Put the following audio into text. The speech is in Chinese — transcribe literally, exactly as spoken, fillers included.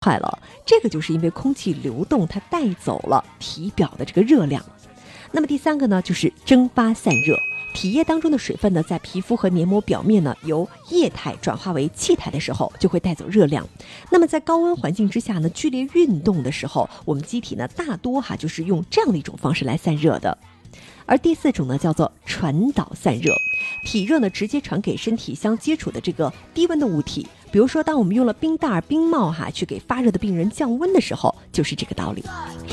快了，这个就是因为空气流动它带走了体表的这个热量。那么第三个呢，就是蒸发散热。体液当中的水分呢，在皮肤和黏膜表面呢，由液态转化为气态的时候，就会带走热量。那么在高温环境之下呢，剧烈运动的时候，我们机体呢，大多哈就是用这样的一种方式来散热的。而第四种呢，叫做传导散热，体热呢直接传给身体相接触的这个低温的物体。比如说，当我们用了冰袋、冰帽哈去给发热的病人降温的时候，就是这个道理。